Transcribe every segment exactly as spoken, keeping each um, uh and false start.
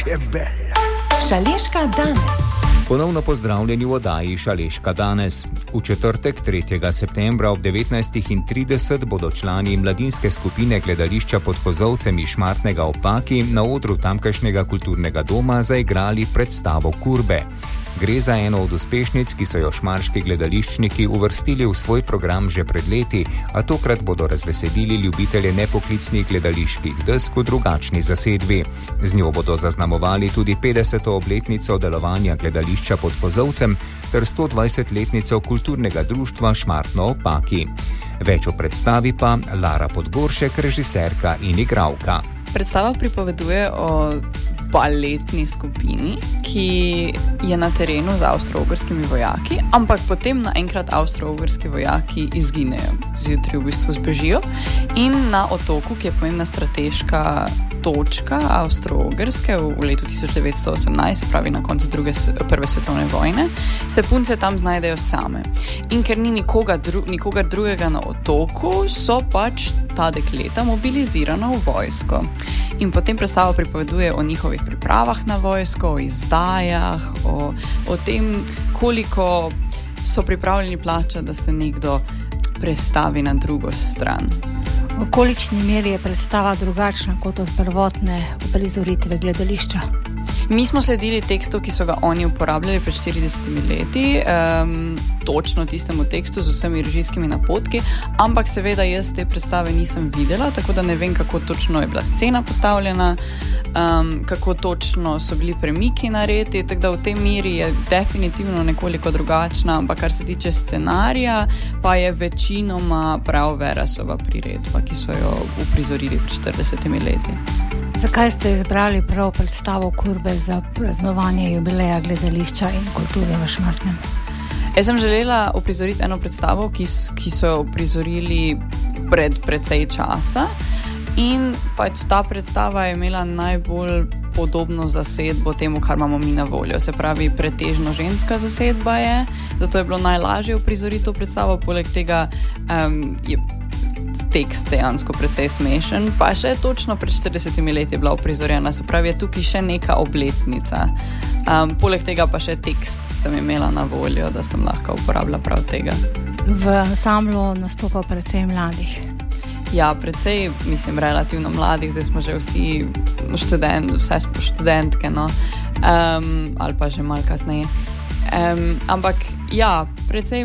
che bella. Šaleška danes. Ponovno pozdravljeni v oddaji Šaleška danes. V četrtek, tretjega septembra ob devetnajst trideset bodo člani mladinske skupine gledališča pod Kozolcem iz Šmartnega ob Paki na odru tamkajšnjega kulturnega doma zaigrali predstavo Kurbe. Gre za eno od uspešnic, ki so jo šmarški gledališčniki uvrstili v svoj program že pred leti, a tokrat bodo razveselili ljubitelje nepoklicnih gledaliških desk v drugačni zasedbi. Z njo bodo zaznamovali tudi petdeseto obletnico delovanja gledališča pod Kozolcem ter stodvajsetletnico kulturnega društva Šmartno ob Paki. Več o predstavi pa Lara Podgoršek, režiserka in igralka. Predstava pripoveduje o baletni skupini, ki je na terenu z avstro-ogrskimi vojaki, ampak potem naenkrat avstro-ogrski vojaki izginejo, zjutraj v bistvu zbežijo in na otoku, ki je pomembna strateška točka avstro-ogrske v letu tisoč devetsto osemnajst, se pravi na koncu druge, prve svetovne vojne, se punce tam znajdejo same. In ker ni nikoga dru, nikogar drugega na otoku, so pač ta dekleta mobilizirana v vojsko. In potem predstava pripoveduje o njihovih pripravah na vojsko, o izdajah, o, o tem, koliko so pripravljeni plačati, da se nekdo prestavi na drugo stran. V kolikšni meri je predstava drugačna kot od prvotne uprizoritve gledališča? Mi smo sledili tekstu, ki so ga oni uporabljali pred štiridesetimi leti, um, točno tistemu tekstu z vsemi režijskimi napotki, ampak seveda jaz te predstave nisem videla, tako da ne vem, kako točno je bila scena postavljena, um, kako točno so bili premiki narejeni, tako da v tej meri je definitivno nekoliko drugačna, ampak kar se tiče scenarija, pa je večinoma prav Verasova priredba, ki so jo uprizorili pred štiridesetimi leti. Zakaj ste izbrali prav predstavo Kurbe za praznovanje jubileja gledališča in kulture v Šmartnem? Jaz sem želela uprizoriti eno predstavo, ki, ki so jo uprizorili pred precej časa in pač ta predstava je imela najbolj podobno zasedbo temu, kar imamo mi na voljo. Se pravi, pretežno ženska zasedba je, zato je bilo najlažje uprizoriti to predstavo, poleg tega um, je tekst dejansko precej smešen, pa še točno pred štiridesetimi leti je bila uprizorjena, se pravi, je tukaj še neka obletnica. Um, poleg tega pa še tekst sem imela na voljo, da sem lahko uporabila prav tega. V ansamblu nastopa precej mladih. Ja, precej, mislim, relativno mladih, zdaj smo že vsi študent, vse študentke, no, um, ali pa že malo kasneje. Um, ampak ja, precej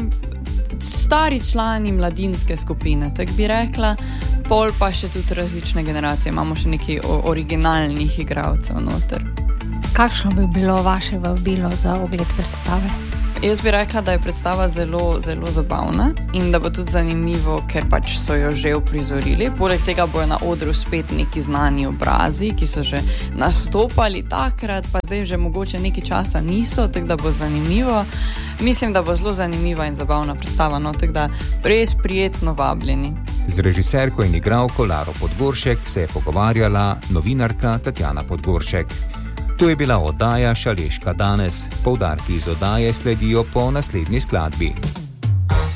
stari člani mladinske skupine, tak bi rekla, pol pa še tudi različne generacije, imamo še nekaj originalnih igralcev noter. Kakšno bi bilo vaše vabilo za ogled predstave? Jaz bi rekla, da je predstava zelo, zelo zabavna in da bo tudi zanimivo, ker pač so jo že uprizorili. Poleg tega bojo na odru spet neki znani obrazi, ki so že nastopali takrat, pa zdaj že mogoče nekaj časa niso, tako da bo zanimivo. Mislim, da bo zelo zanimiva in zabavna predstava, no, tako da res prijetno vabljeni. Z režiserko in igralko Laro Podgoršek se je pogovarjala novinarka Tatjana Podgoršek. To je bila oddaja Šaleška danes. Poudarki iz oddaje sledijo po naslednji skladbi.